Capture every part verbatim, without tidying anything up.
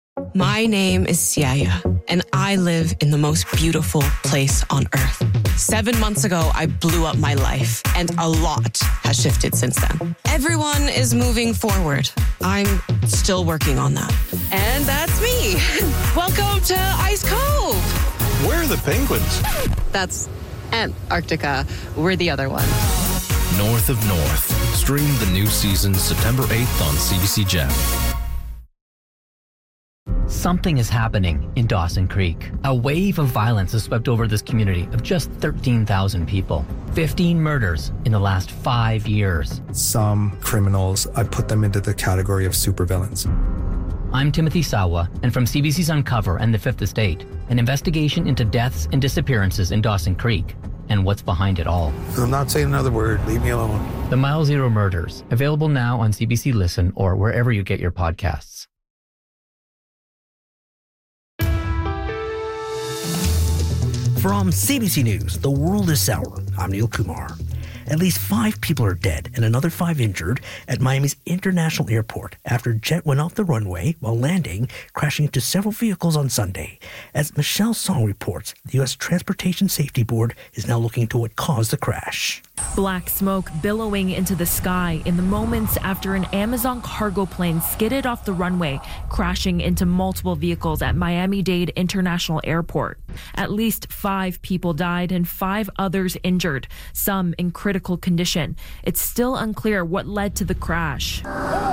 My name is Siaya, and I live in the most beautiful place on earth. Seven months ago, I blew up my life, and a lot has shifted since then. Everyone is moving forward. I'm still working on that. And that's me. Welcome to Ice Cove. Where are the penguins? That's Antarctica. We're the other one. North of North. Stream the new season September eighth on C B C Gem. Something is happening in Dawson Creek. A wave of violence has swept over this community of just thirteen thousand people. fifteen murders in the last five years. Some criminals, I put them into the category of supervillains. I'm Timothy Sawa, and from C B C's Uncover and The Fifth Estate, an investigation into deaths and disappearances in Dawson Creek and what's behind it all. I'm not saying another word. Leave me alone. The Mile Zero Murders, available now on C B C Listen or wherever you get your podcasts. From C B C News, The World is Sour, I'm Neil Kumar. At least five people are dead and another five injured at Miami's International Airport after a jet went off the runway while landing, crashing into several vehicles on Sunday. As Michelle Song reports, the U S Transportation Safety Board is now looking into what caused the crash. Black smoke billowing into the sky in the moments after an Amazon cargo plane skidded off the runway, crashing into multiple vehicles at Miami-Dade International Airport. At least five people died and five others injured, some in critical condition. It's still unclear what led to the crash.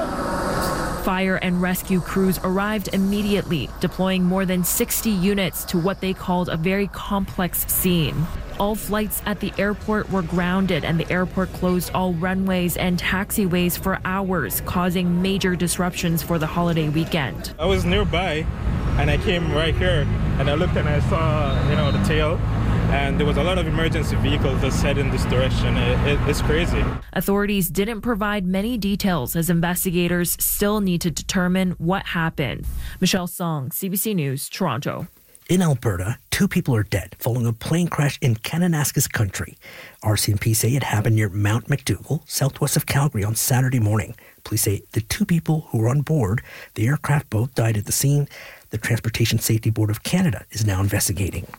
Fire and rescue crews arrived immediately, deploying more than sixty units to what they called a very complex scene. All flights at the airport were grounded, and the airport closed all runways and taxiways for hours, causing major disruptions for the holiday weekend. I was nearby, and I came right here, and I looked and I saw, you know, the tail. And there was a lot of emergency vehicles that head in this direction. It, it, it's crazy. Authorities didn't provide many details as investigators still need to determine what happened. Michelle Song, C B C News, Toronto. In Alberta, two people are dead following a plane crash in Kananaskis Country. R C M P say it happened near Mount McDougall, southwest of Calgary, on Saturday morning. Police say the two people who were on board the aircraft both died at the scene. The Transportation Safety Board of Canada is now investigating.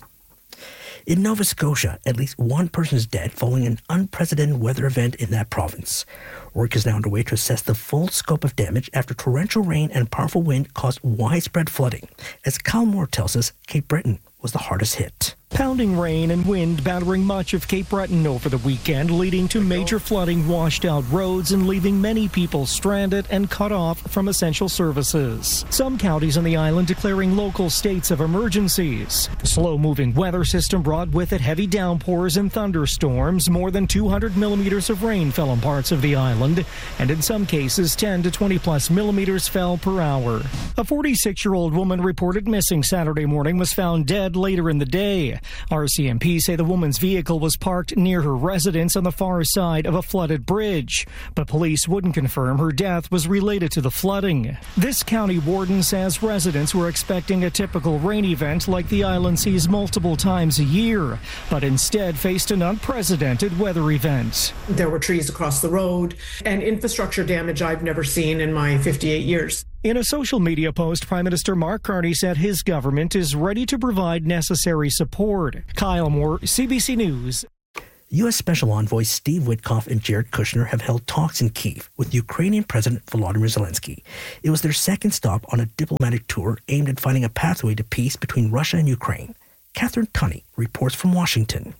In Nova Scotia, at least one person is dead following an unprecedented weather event in that province. Work is now underway to assess the full scope of damage after torrential rain and powerful wind caused widespread flooding. As Kyle Moore tells us, Cape Breton was the hardest hit. Pounding rain and wind battering much of Cape Breton over the weekend, leading to major flooding, washed out roads and leaving many people stranded and cut off from essential services. Some counties on the island declaring local states of emergencies. The slow-moving weather system brought with it heavy downpours and thunderstorms. More than two hundred millimeters of rain fell on parts of the island, and in some cases ten to twenty plus millimeters fell per hour. A forty-six-year-old woman reported missing Saturday morning was found dead later in the day. R C M P say the woman's vehicle was parked near her residence on the far side of a flooded bridge, but police wouldn't confirm her death was related to the flooding. This county warden says residents were expecting a typical rain event like the island sees multiple times a year, but instead faced an unprecedented weather event. There were trees across the road and infrastructure damage I've never seen in my fifty-eight years. In a social media post, Prime Minister Mark Carney said his government is ready to provide necessary support. Kyle Moore, C B C News. U S Special Envoy Steve Witkoff and Jared Kushner have held talks in Kyiv with Ukrainian President Volodymyr Zelensky. It was their second stop on a diplomatic tour aimed at finding a pathway to peace between Russia and Ukraine. Catherine Tunney reports from Washington.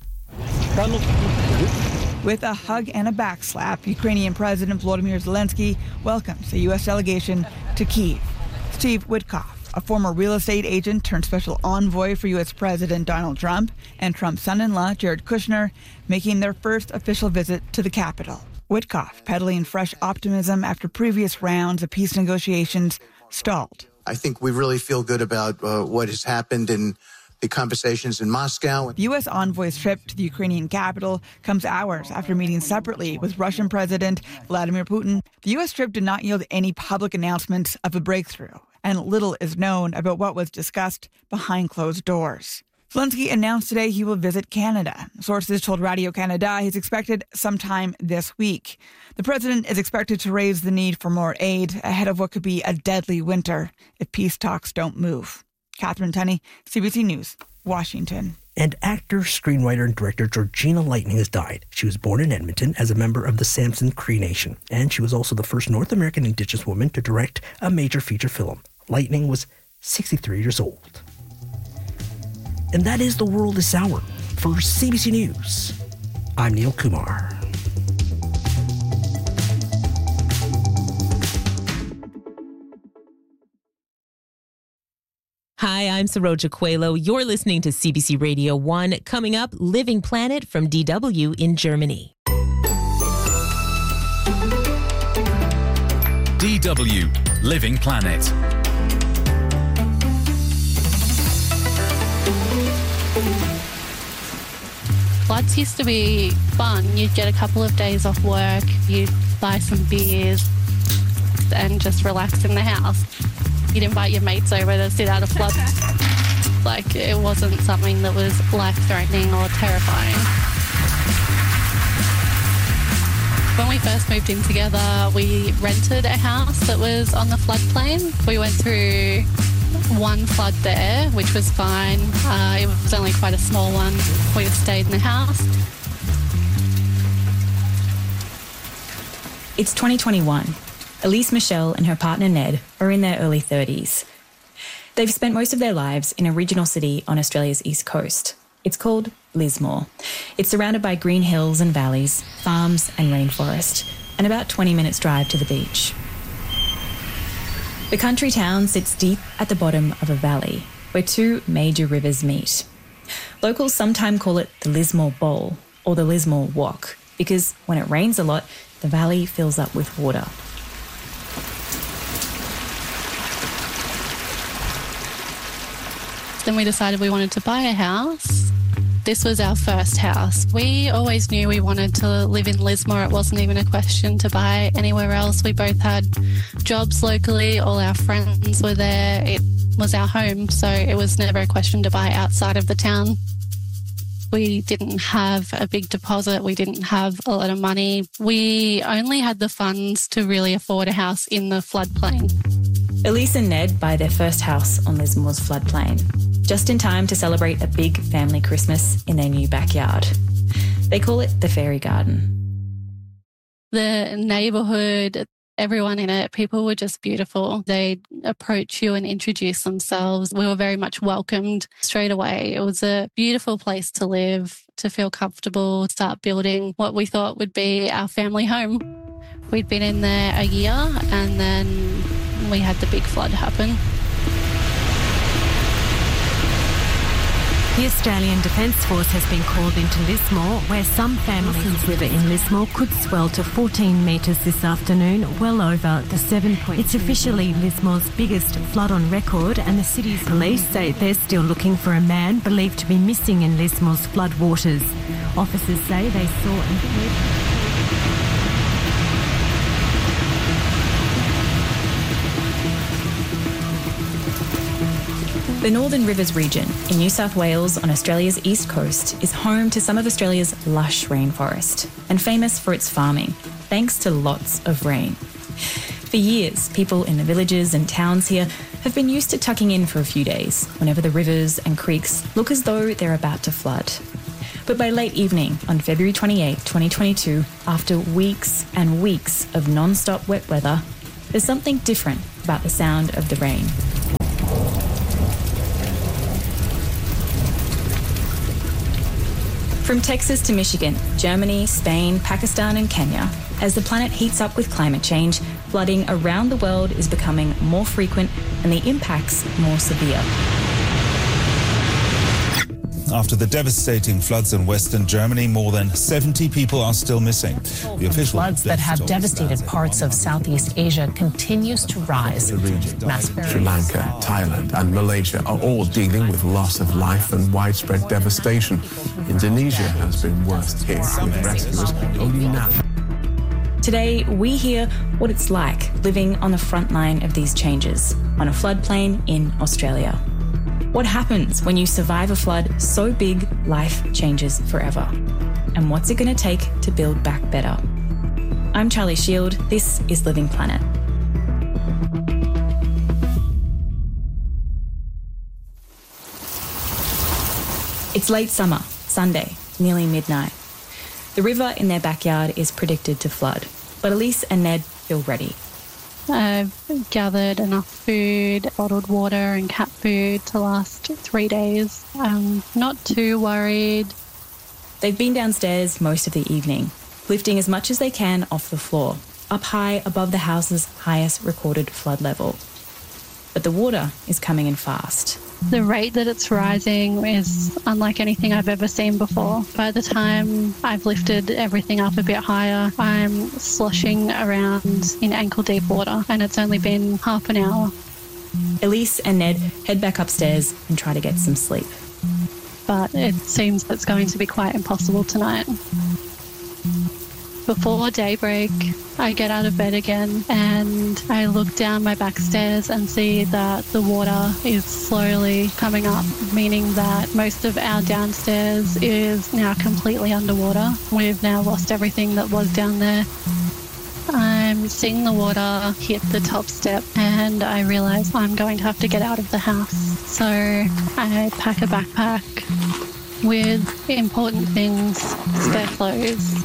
With a hug and a backslap, Ukrainian President Volodymyr Zelensky welcomes the U S delegation to Kyiv. Steve Witkoff, a former real estate agent turned special envoy for U S President Donald Trump, and Trump's son-in-law Jared Kushner, making their first official visit to the capital. Witkoff peddling fresh optimism after previous rounds of peace negotiations stalled. I think we really feel good about uh, what has happened in the conversations in Moscow. The U S envoy's trip to the Ukrainian capital comes hours after meeting separately with Russian President Vladimir Putin. The U S trip did not yield any public announcements of a breakthrough, and little is known about what was discussed behind closed doors. Zelensky announced today he will visit Canada. Sources told Radio-Canada he's expected sometime this week. The president is expected to raise the need for more aid ahead of what could be a deadly winter if peace talks don't move. Catherine Tunney, C B C News, Washington. And actor, screenwriter, and director Georgina Lightning has died. She was born in Edmonton as a member of the Samson Cree Nation, and she was also the first North American Indigenous woman to direct a major feature film. Lightning was sixty-three years old. And that is The World This Hour. For C B C News, I'm Neil Kumar. Hi, I'm Saroja Coelho. You're listening to C B C Radio one. Coming up, Living Planet from D W in Germany. D W Living Planet. Floods used to be fun. You'd get a couple of days off work, you'd buy some beers and just relax in the house. You'd invite your mates over to sit out a flood. Like, it wasn't something that was life-threatening or terrifying. When we first moved in together, we rented a house that was on the floodplain. We went through one flood there, which was fine. Uh, it was only quite a small one. We just stayed in the house. It's twenty twenty-one. Elise Michelle and her partner Ned are in their early thirties. They've spent most of their lives in a regional city on Australia's east coast. It's called Lismore. It's surrounded by green hills and valleys, farms and rainforest, and about twenty minutes drive to the beach. The country town sits deep at the bottom of a valley where two major rivers meet. Locals sometimes call it the Lismore Bowl or the Lismore Walk because when it rains a lot, the valley fills up with water. Then we decided we wanted to buy a house. This was our first house. We always knew we wanted to live in Lismore. It wasn't even a question to buy anywhere else. We both had jobs locally. All our friends were there. It was our home, so it was never a question to buy outside of the town. We didn't have a big deposit. We didn't have a lot of money. We only had the funds to really afford a house in the floodplain. Elise and Ned buy their first house on Lismore's floodplain, just in time to celebrate a big family Christmas in their new backyard. They call it the Fairy Garden. The neighbourhood, everyone in it, people were just beautiful. They'd approach you and introduce themselves. We were very much welcomed straight away. It was a beautiful place to live, to feel comfortable, start building what we thought would be our family home. We'd been in there a year and then we had the big flood happen. The Australian Defence Force has been called into Lismore, where some families' river in Lismore could swell to fourteen metres this afternoon, well over the seven point. It's officially Lismore's biggest flood on record, and the city's police say they're still looking for a man believed to be missing in Lismore's flood waters. Officers say they saw and heard... The Northern Rivers region in New South Wales on Australia's east coast is home to some of Australia's lush rainforest and famous for its farming, thanks to lots of rain. For years, people in the villages and towns here have been used to tucking in for a few days whenever the rivers and creeks look as though they're about to flood. But by late evening on February twenty-eighth, twenty twenty-two, after weeks and weeks of non-stop wet weather, there's something different about the sound of the rain. From Texas to Michigan, Germany, Spain, Pakistan and Kenya, as the planet heats up with climate change, flooding around the world is becoming more frequent and the impacts more severe. After the devastating floods in western Germany, more than seventy people are still missing. The official floods that have devastated parts of Southeast Asia continues to rise. The region, Sri Lanka, Thailand and Malaysia are all dealing with loss of life and widespread devastation. Indonesia has been worst hit, with rescuers only now. Today, we hear what it's like living on the front line of these changes on a floodplain in Australia. What happens when you survive a flood so big, life changes forever? And what's it going to take to build back better? I'm Charlie Shield. This is Living Planet. It's late summer, Sunday, nearly midnight. The river in their backyard is predicted to flood, but Elise and Ned feel ready. I've gathered enough food, bottled water and cat food to last three days. I'm not too worried. They've been downstairs most of the evening, lifting as much as they can off the floor, up high above the house's highest recorded flood level. But the water is coming in fast. The rate that it's rising is unlike anything I've ever seen before. By the time I've lifted everything up a bit higher, I'm sloshing around in ankle-deep water, and it's only been half an hour. Elise and Ned head back upstairs and try to get some sleep. But it seems it's going to be quite impossible tonight. Before daybreak, I get out of bed again and I look down my back stairs and see that the water is slowly coming up, meaning that most of our downstairs is now completely underwater. We've now lost everything that was down there. I'm seeing the water hit the top step and I realise I'm going to have to get out of the house. So I pack a backpack with important things, spare clothes.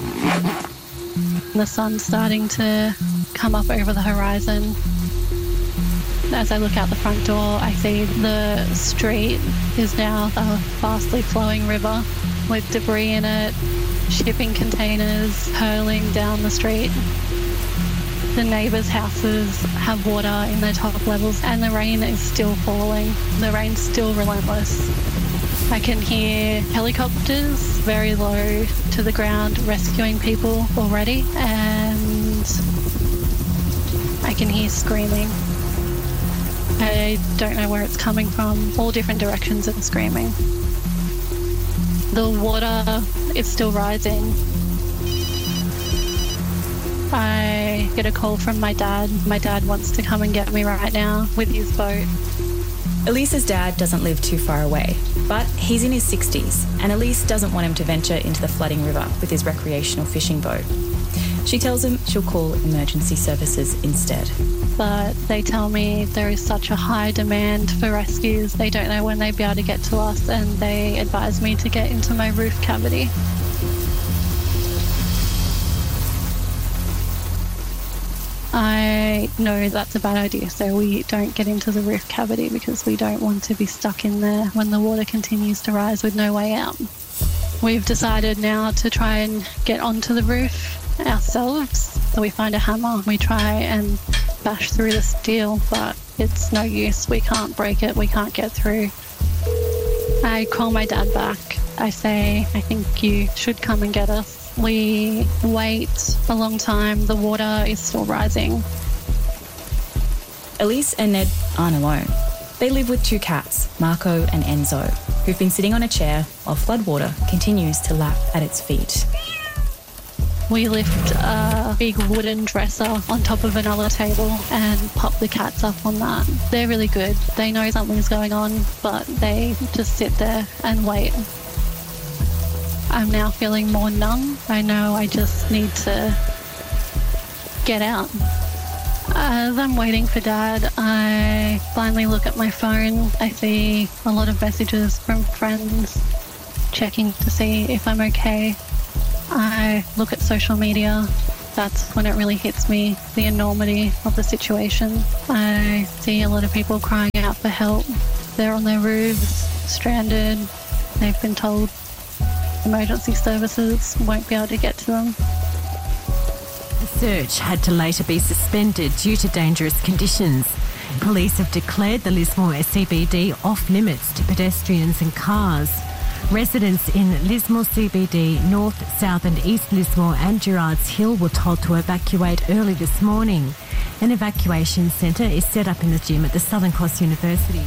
The sun's starting to come up over the horizon. As I look out the front door, I see the street is now a fastly flowing river with debris in it, shipping containers hurling down the street. The neighbours' houses have water in their top levels and the rain is still falling. The rain's still relentless. I can hear helicopters very low to the ground rescuing people already, and I can hear screaming. I don't know where it's coming from, all different directions of screaming. The water is still rising. I get a call from my dad. My dad wants to come and get me right now with his boat. Elise's dad doesn't live too far away, but he's in his sixties, and Elise doesn't want him to venture into the flooding river with his recreational fishing boat. She tells him she'll call emergency services instead. But they tell me there is such a high demand for rescues, they don't know when they'll be able to get to us, and they advise me to get into my roof cavity. I know that's a bad idea, so we don't get into the roof cavity because we don't want to be stuck in there when the water continues to rise with no way out. We've decided now to try and get onto the roof ourselves. So we find a hammer, we try and bash through the steel, but it's no use. We can't break it, we can't get through. I call my dad back. I say, I think you should come and get us. We wait a long time. The water is still rising. Elise and Ned aren't alone. They live with two cats, Marco and Enzo, who've been sitting on a chair while floodwater continues to lap at its feet. We lift a big wooden dresser on top of another table and pop the cats up on that. They're really good. They know something's going on, but they just sit there and wait. I'm now feeling more numb. I know I just need to get out. As I'm waiting for Dad, I finally look at my phone. I see a lot of messages from friends checking to see if I'm okay. I look at social media. That's when it really hits me, the enormity of the situation. I see a lot of people crying out for help. They're on their roofs, stranded. They've been told emergency services won't be able to get to them. The search had to later be suspended due to dangerous conditions. Police have declared the Lismore C B D off limits to pedestrians and cars. Residents in Lismore C B D, North, South and East Lismore and Gerrards Hill were told to evacuate early this morning. An evacuation centre is set up in the gym at the Southern Cross University.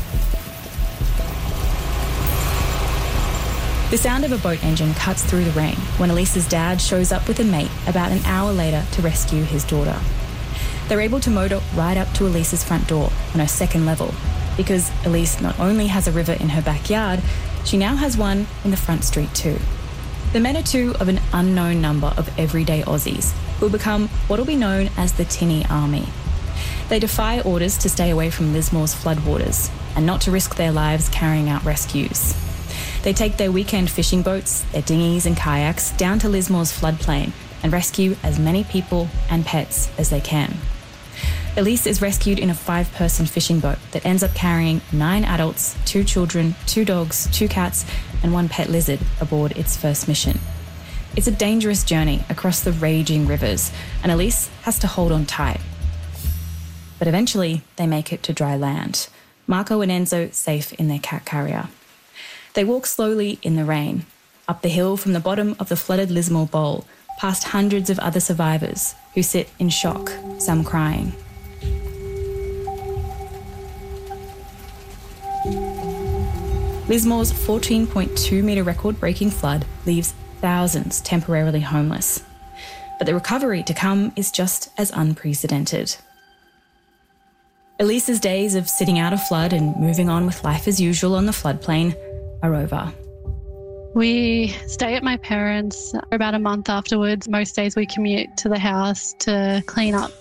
The sound of a boat engine cuts through the rain when Elise's dad shows up with a mate about an hour later to rescue his daughter. They're able to motor right up to Elise's front door on her second level, because Elise not only has a river in her backyard, she now has one in the front street too. The men are two of an unknown number of everyday Aussies who will become what will be known as the Tinny Army. They defy orders to stay away from Lismore's floodwaters and not to risk their lives carrying out rescues. They take their weekend fishing boats, their dinghies and kayaks down to Lismore's floodplain and rescue as many people and pets as they can. Elise is rescued in a five-person fishing boat that ends up carrying nine adults, two children, two dogs, two cats, and one pet lizard aboard its first mission. It's a dangerous journey across the raging rivers, and Elise has to hold on tight. But eventually, they make it to dry land. Marco and Enzo safe in their cat carrier. They walk slowly in the rain, up the hill from the bottom of the flooded Lismore Bowl, past hundreds of other survivors who sit in shock, some crying. Lismore's fourteen point two metre record-breaking flood leaves thousands temporarily homeless. But the recovery to come is just as unprecedented. Elise's days of sitting out a flood and moving on with life as usual on the floodplain are over. We stay at my parents' for about a month afterwards. Most days we commute to the house to clean up.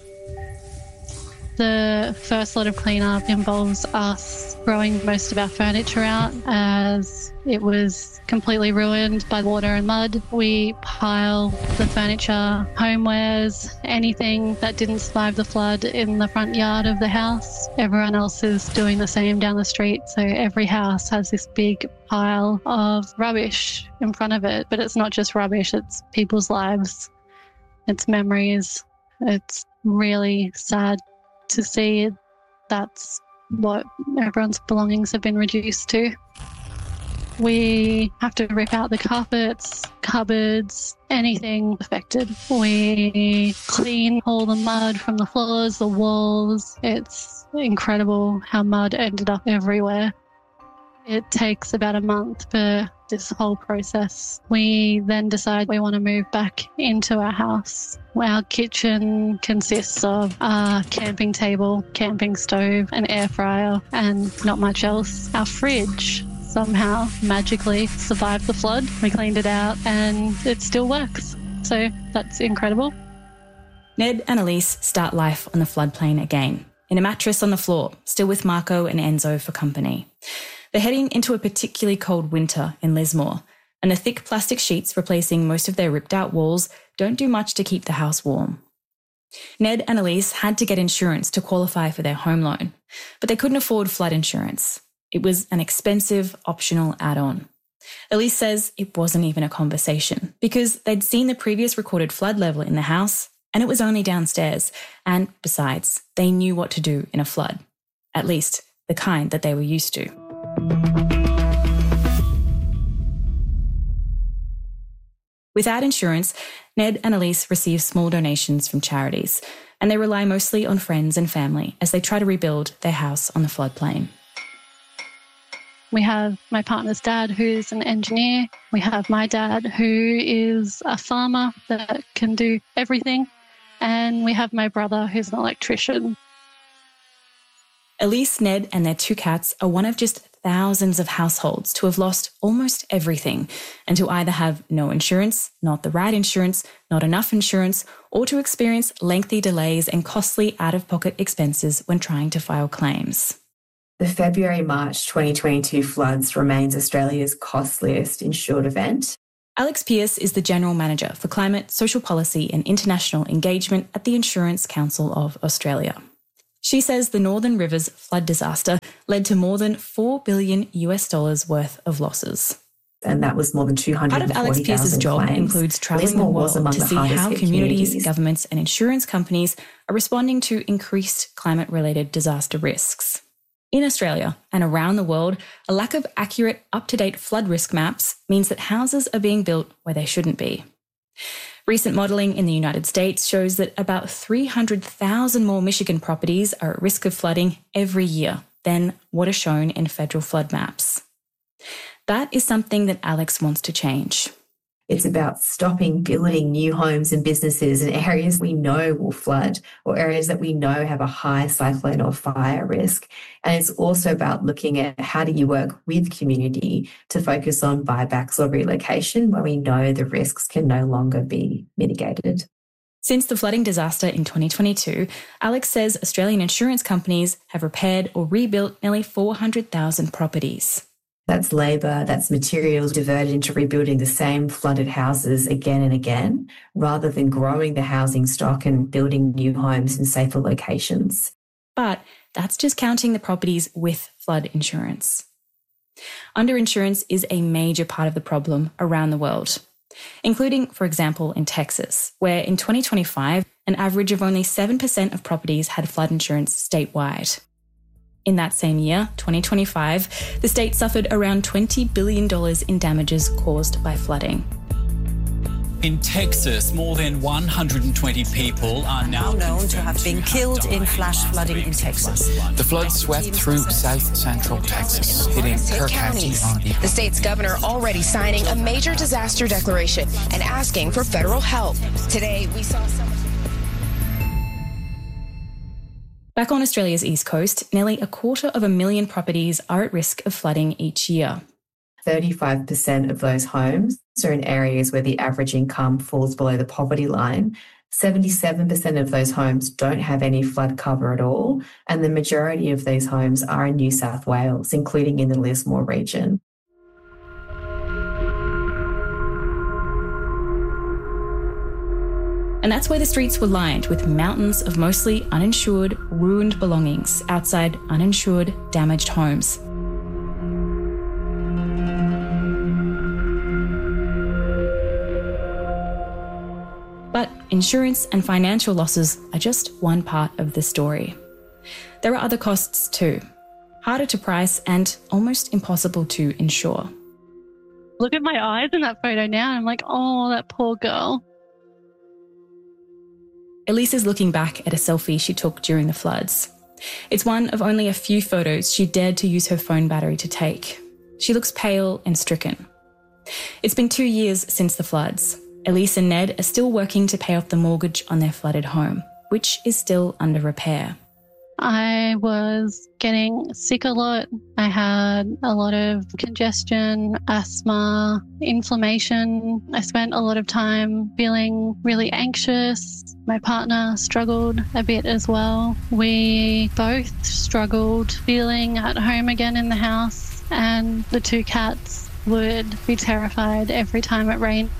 The first lot of cleanup involves us throwing most of our furniture out as it was completely ruined by water and mud. We pile the furniture, homewares, anything that didn't survive the flood in the front yard of the house. Everyone else is doing the same down the street, so every house has this big pile of rubbish in front of it. But it's not just rubbish, it's people's lives, it's memories. It's really sad to see that's what everyone's belongings have been reduced to. We have to rip out the carpets, cupboards, anything affected. We clean all the mud from the floors, the walls. It's incredible how mud ended up everywhere. It takes about a month for this whole process. We then decide we want to move back into our house. Our kitchen consists of a camping table, camping stove, an air fryer, and not much else. Our fridge somehow magically survived the flood. We cleaned it out and it still works. So that's incredible. Ned and Elise start life on the floodplain again, in a mattress on the floor, still with Marco and Enzo for company. They're heading into a particularly cold winter in Lismore, and the thick plastic sheets replacing most of their ripped-out walls don't do much to keep the house warm. Ned and Elise had to get insurance to qualify for their home loan, but they couldn't afford flood insurance. It was an expensive, optional add-on. Elise says it wasn't even a conversation because they'd seen the previous recorded flood level in the house and it was only downstairs, and besides, they knew what to do in a flood, at least the kind that they were used to. Without insurance, Ned and Elise receive small donations from charities, and they rely mostly on friends and family as they try to rebuild their house on the floodplain. We have my partner's dad, who's an engineer. We have my dad, who is a farmer that can do everything. And we have my brother, who's an electrician. Elise, Ned, and their two cats are one of just thousands of households to have lost almost everything and to either have no insurance, not the right insurance, not enough insurance, or to experience lengthy delays and costly out-of-pocket expenses when trying to file claims. The February-March twenty twenty-two floods remains Australia's costliest insured event. Alex Pearce is the General Manager for Climate, Social Policy and International Engagement at the Insurance Council of Australia. She says the Northern Rivers flood disaster led to more than four billion US dollars worth of losses. And that was more than two hundred forty thousand Part of Alex Pearce's job claims. includes travelling the world to see how communities, communities, governments and insurance companies are responding to increased climate-related disaster risks. In Australia and around the world, a lack of accurate, up-to-date flood risk maps means that houses are being built where they shouldn't be. Recent modelling in the United States shows that about three hundred thousand more Michigan properties are at risk of flooding every year than what are shown in federal flood maps. That is something that Alex wants to change. It's about stopping building new homes and businesses in areas we know will flood or areas that we know have a high cyclone or fire risk. And it's also about looking at how do you work with community to focus on buybacks or relocation where we know the risks can no longer be mitigated. Since the flooding disaster in twenty twenty-two, Alex says Australian insurance companies have repaired or rebuilt nearly four hundred thousand properties. That's labour, that's materials diverted into rebuilding the same flooded houses again and again, rather than growing the housing stock and building new homes in safer locations. But that's just counting the properties with flood insurance. Underinsurance is a major part of the problem around the world, including, for example, in Texas, where in twenty twenty-five, an average of only seven percent of properties had flood insurance statewide. In that same year, twenty twenty-five, the state suffered around twenty billion dollars in damages caused by flooding. In Texas, more than one hundred twenty people are now known to have been killed in flash flooding in Texas. The flood swept through south central Texas, hitting Kerr County on the... The state's governor already signing a major disaster declaration and asking for federal help. Today, we saw some... Back on Australia's east coast, nearly a quarter of a million properties are at risk of flooding each year. thirty-five percent of those homes are in areas where the average income falls below the poverty line. seventy-seven percent of those homes don't have any flood cover at all, and the majority of these homes are in New South Wales, including in the Lismore region. And that's where the streets were lined with mountains of mostly uninsured, ruined belongings outside uninsured, damaged homes. But insurance and financial losses are just one part of the story. There are other costs too, harder to price and almost impossible to insure. Look at my eyes in that photo now and I'm like, oh, that poor girl. Elise is looking back at a selfie she took during the floods. It's one of only a few photos she dared to use her phone battery to take. She looks pale and stricken. It's been two years since the floods. Elise and Ned are still working to pay off the mortgage on their flooded home, which is still under repair. I was getting sick a lot. I had a lot of congestion, asthma, inflammation. I spent a lot of time feeling really anxious. My partner struggled a bit as well. We both struggled feeling at home again in the house, and the two cats would be terrified every time it rained.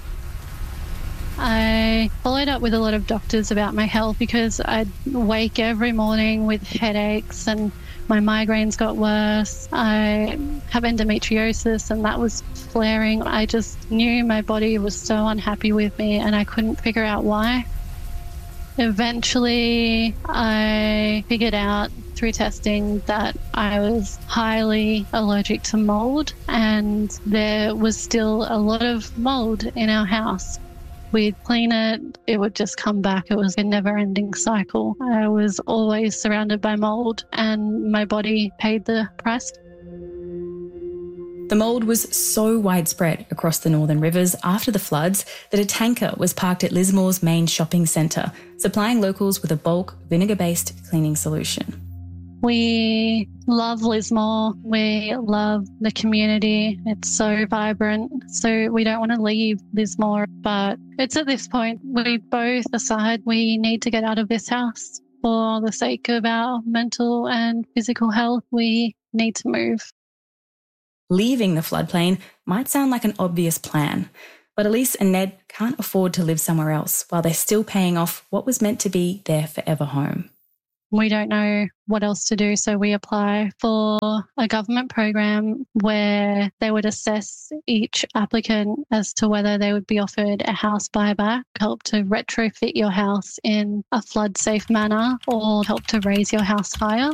I followed up with a lot of doctors about my health because I'd wake every morning with headaches and my migraines got worse. I have endometriosis and that was flaring. I just knew my body was so unhappy with me and I couldn't figure out why. Eventually, I figured out through testing that I was highly allergic to mold and there was still a lot of mold in our house. We'd clean it, it would just come back. It was a never-ending cycle. I was always surrounded by mold and my body paid the price. The mould was so widespread across the Northern Rivers after the floods that a tanker was parked at Lismore's main shopping centre, supplying locals with a bulk vinegar-based cleaning solution. We love Lismore. We love the community. It's so vibrant. So we don't want to leave Lismore. But it's at this point we both decide we need to get out of this house. For the sake of our mental and physical health, we need to move. Leaving the floodplain might sound like an obvious plan, but Elise and Ned can't afford to live somewhere else while they're still paying off what was meant to be their forever home. We don't know what else to do, so we apply for a government program where they would assess each applicant as to whether they would be offered a house buyback, help to retrofit your house in a flood-safe manner, or help to raise your house higher.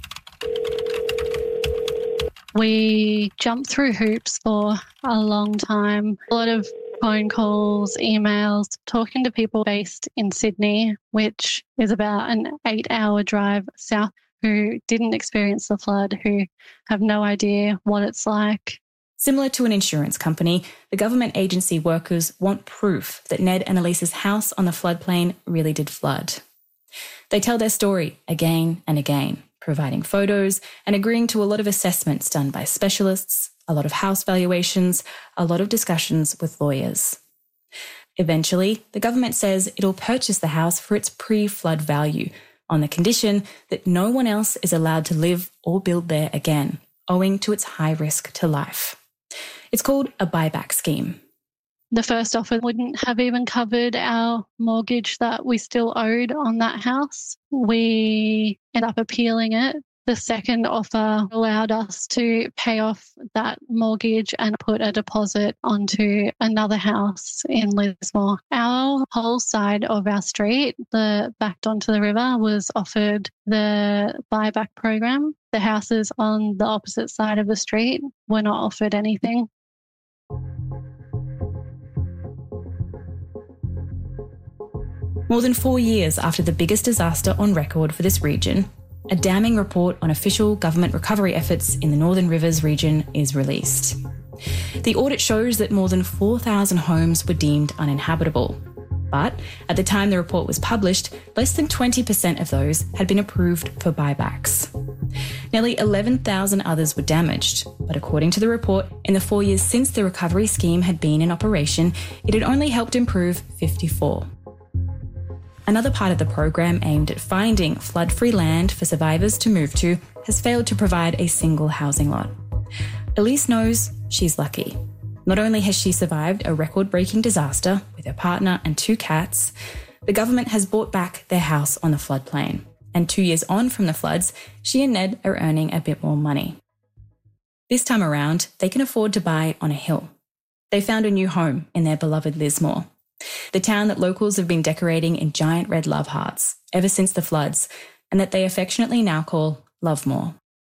We jumped through hoops for a long time, a lot of phone calls, emails, talking to people based in Sydney, which is about an eight-hour drive south, who didn't experience the flood, who have no idea what it's like. Similar to an insurance company, the government agency workers want proof that Ned and Elise's house on the floodplain really did flood. They tell their story again and again, providing photos and agreeing to a lot of assessments done by specialists, a lot of house valuations, a lot of discussions with lawyers. Eventually, the government says it'll purchase the house for its pre-flood value, on the condition that no one else is allowed to live or build there again, owing to its high risk to life. It's called a buyback scheme. The first offer wouldn't have even covered our mortgage that we still owed on that house. We ended up appealing it. The second offer allowed us to pay off that mortgage and put a deposit onto another house in Lismore. Our whole side of our street, the backed onto the river, was offered the buyback program. The houses on the opposite side of the street were not offered anything. More than four years after the biggest disaster on record for this region, a damning report on official government recovery efforts in the Northern Rivers region is released. The audit shows that more than four thousand homes were deemed uninhabitable. But at the time the report was published, less than twenty percent of those had been approved for buybacks. Nearly eleven thousand others were damaged, but according to the report, in the four years since the recovery scheme had been in operation, it had only helped improve fifty-four. Another part of the program aimed at finding flood-free land for survivors to move to has failed to provide a single housing lot. Elise knows she's lucky. Not only has she survived a record-breaking disaster with her partner and two cats, the government has bought back their house on the floodplain. And two years on from the floods, she and Ned are earning a bit more money. This time around, they can afford to buy on a hill. They found a new home in their beloved Lismore, the town that locals have been decorating in giant red love hearts ever since the floods, and that they affectionately now call Lovemore.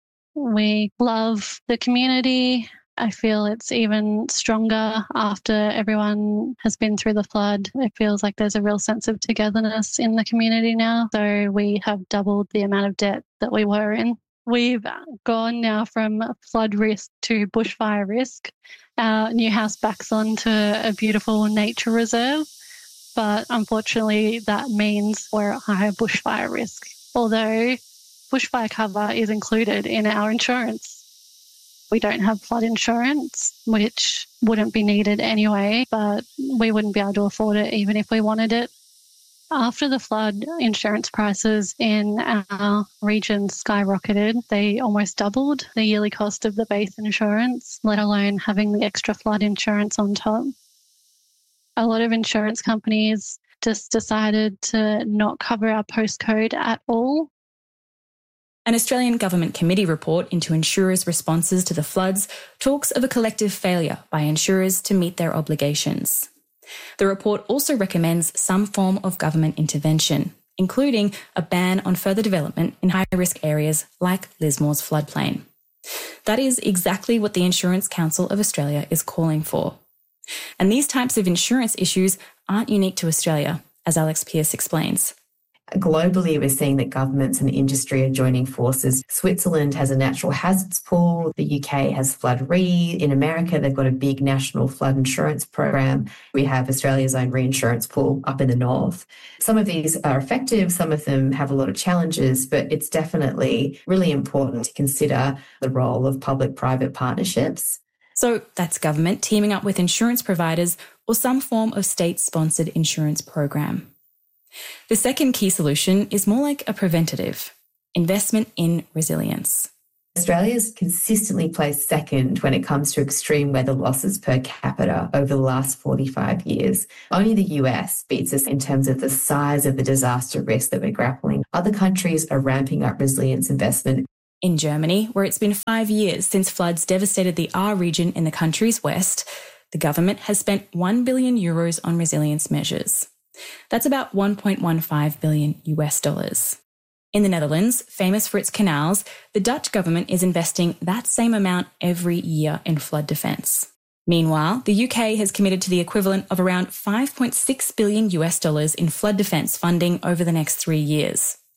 We love the community. I feel it's even stronger after everyone has been through the flood. It feels like there's a real sense of togetherness in the community now. So we have doubled the amount of debt that we were in. We've gone now from flood risk to bushfire risk. Our new house backs onto a beautiful nature reserve, but unfortunately that means we're at higher bushfire risk, although bushfire cover is included in our insurance. We don't have flood insurance, which wouldn't be needed anyway, but we wouldn't be able to afford it even if we wanted it. After the flood, insurance prices in our region skyrocketed. They almost doubled the yearly cost of the base insurance, let alone having the extra flood insurance on top. A lot of insurance companies just decided to not cover our postcode at all. An Australian government committee report into insurers' responses to the floods talks of a collective failure by insurers to meet their obligations. The report also recommends some form of government intervention, including a ban on further development in high-risk areas like Lismore's floodplain. That is exactly what the Insurance Council of Australia is calling for. And these types of insurance issues aren't unique to Australia, as Alex Pearce explains. Globally, we're seeing that governments and industry are joining forces. Switzerland has a natural hazards pool. The U K has Flood Re. In America, they've got a big national flood insurance program. We have Australia's own reinsurance pool up in the north. Some of these are effective. Some of them have a lot of challenges, but it's definitely really important to consider the role of public-private partnerships. So that's government teaming up with insurance providers or some form of state-sponsored insurance program. The second key solution is more like a preventative: investment in resilience. Australia's consistently placed second when it comes to extreme weather losses per capita over the last forty-five years. Only the U S beats us in terms of the size of the disaster risk that we're grappling. Other countries are ramping up resilience investment. In Germany, where it's been five years since floods devastated the Ruhr region in the country's west, the government has spent one billion euros on resilience measures. That's about one point one five billion U S dollars. In the Netherlands, famous for its canals, the Dutch government is investing that same amount every year in flood defence. Meanwhile, the U K has committed to the equivalent of around five point six billion U S dollars in flood defence funding over the next three years.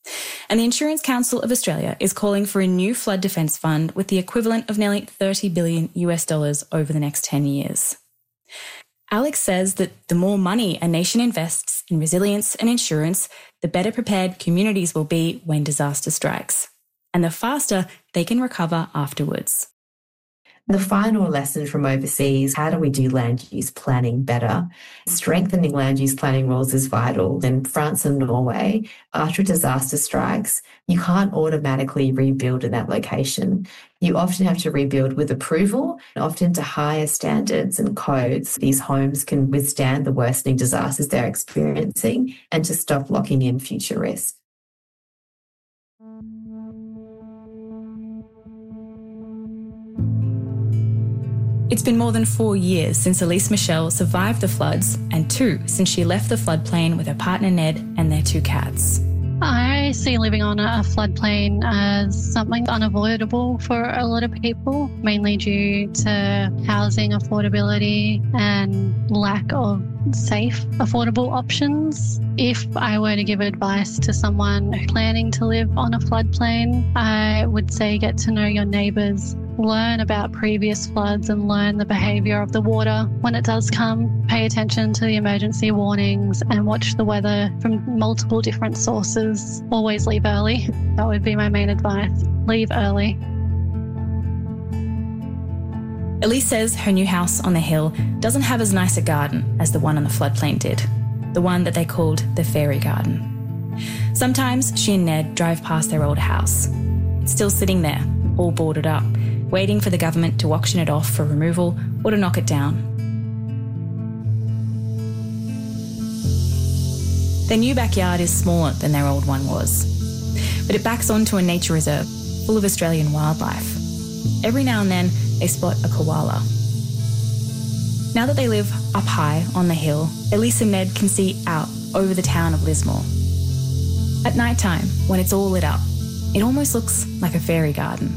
And the Insurance Council of Australia is calling for a new flood defence fund with the equivalent of nearly thirty billion US dollars over the next ten years. Alex says that the more money a nation invests in resilience and insurance, the better prepared communities will be when disaster strikes, and the faster they can recover afterwards. The final lesson from overseas, how do we do land use planning better? Strengthening land use planning rules is vital. In France and Norway, after a disaster strikes, you can't automatically rebuild in that location. You often have to rebuild with approval, often to higher standards and codes. These homes can withstand the worsening disasters they're experiencing and to stop locking in future risk. It's been more than four years since Elise Michelle survived the floods, and two since she left the floodplain with her partner Ned and their two cats. I see living on a floodplain as something unavoidable for a lot of people, mainly due to housing affordability and lack of safe, affordable options. If I were to give advice to someone planning to live on a floodplain, I would say get to know your neighbours, learn about previous floods and learn the behaviour of the water when it does come. Pay attention to the emergency warnings and watch the weather from multiple different sources. Always leave early. That would be my main advice. Leave early. Elise says her new house on the hill doesn't have as nice a garden as the one on the floodplain did, the one that they called the Fairy Garden. Sometimes she and Ned drive past their old house. It's still sitting there, all boarded up, waiting for the government to auction it off for removal or to knock it down. Their new backyard is smaller than their old one was, but it backs onto a nature reserve full of Australian wildlife. Every now and then, they spot a koala. Now that they live up high on the hill, Elise and Ned can see out over the town of Lismore. At night time, when it's all lit up, it almost looks like a fairy garden.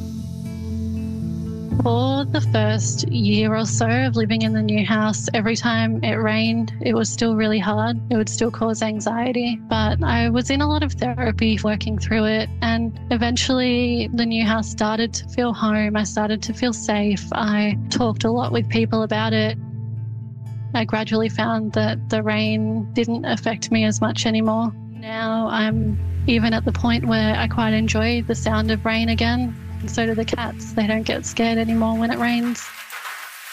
For the first year or so of living in the new house, every time it rained, it was still really hard. It would still cause anxiety. But I was in a lot of therapy working through it. And eventually the new house started to feel home. I started to feel safe. I talked a lot with people about it. I gradually found that the rain didn't affect me as much anymore. Now I'm even at the point where I quite enjoy the sound of rain again. And so do the cats. They don't get scared anymore when it rains.